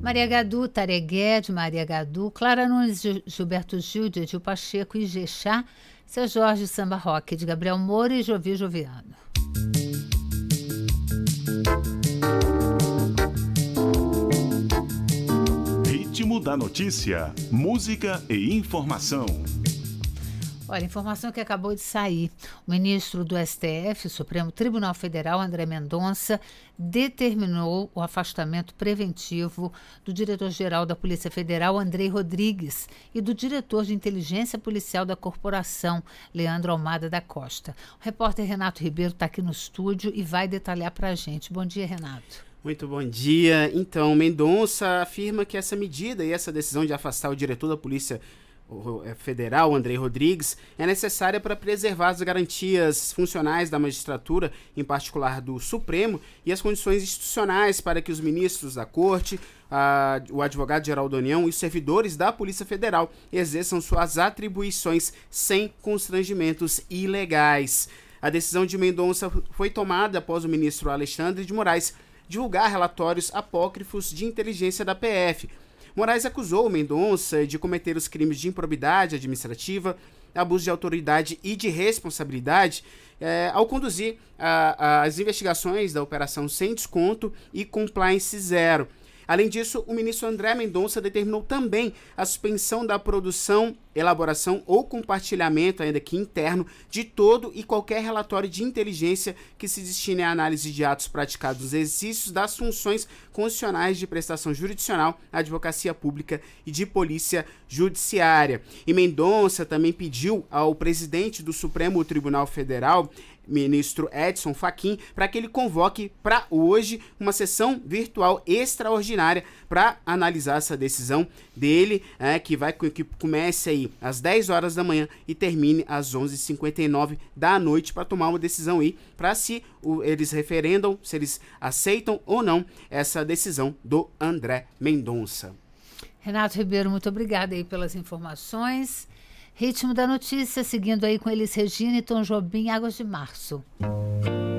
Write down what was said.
Maria Gadu, Tareguete, Maria Gadu, Clara Nunes, Gilberto Gil, de Edil Pacheco, Ijexá, Seu Jorge, Samba Rock, de Gabriel Moura e Jovi Joviano. Ritmo da notícia, música e informação. Olha, informação que acabou de sair. O ministro do STF, Supremo Tribunal Federal, André Mendonça, determinou o afastamento preventivo do diretor-geral da Polícia Federal, Andrei Rodrigues, e do diretor de inteligência policial da corporação, Leandro Almada da Costa. O repórter Renato Ribeiro está aqui no estúdio e vai detalhar para a gente. Bom dia, Renato. Muito bom dia. Então, Mendonça afirma que essa medida e essa decisão de afastar o diretor da Polícia Federal, Andrei Rodrigues, é necessária para preservar as garantias funcionais da magistratura, em particular do Supremo, e as condições institucionais para que os ministros da Corte, o advogado-geral da União e os servidores da Polícia Federal exerçam suas atribuições sem constrangimentos ilegais. A decisão de Mendonça foi tomada após o ministro Alexandre de Moraes divulgar relatórios apócrifos de inteligência da PF. Moraes acusou Mendonça de cometer os crimes de improbidade administrativa, abuso de autoridade e de responsabilidade ao conduzir as investigações da Operação Sem Desconto e Compliance Zero. Além disso, o ministro André Mendonça determinou também a suspensão da produção, elaboração ou compartilhamento, ainda que interno, de todo e qualquer relatório de inteligência que se destine à análise de atos praticados nos exercícios das funções constitucionais de prestação jurisdicional, advocacia pública e de polícia judiciária. E Mendonça também pediu ao presidente do Supremo Tribunal Federal, ministro Edson Fachin, para que ele convoque para hoje uma sessão virtual extraordinária para analisar essa decisão dele, que comece aí às 10 horas da manhã e termine às 11h59 da noite, para tomar uma decisão aí, para se eles referendam, se eles aceitam ou não essa decisão do André Mendonça. Renato Ribeiro, muito obrigada aí pelas informações. Ritmo da notícia, seguindo aí com Elis Regina e Tom Jobim, Águas de Março.